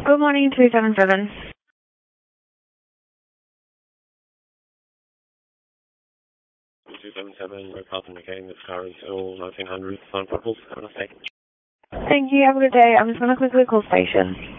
Good morning, 377. 277, Red Carlton McCain, this car is all 1900, Sun Purples, have a nice day. Thank you, have a good day. I'm just going to quickly call station.